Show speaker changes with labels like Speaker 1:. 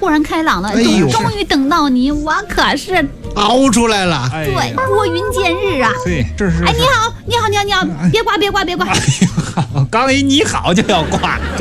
Speaker 1: 豁然开朗了，
Speaker 2: 哎呦
Speaker 1: 终于等到你，我可是
Speaker 2: 熬出来了。
Speaker 1: 对拨云见日啊！
Speaker 3: 对，这是
Speaker 1: 哎，你好，别挂，
Speaker 3: 刚一你好就要挂。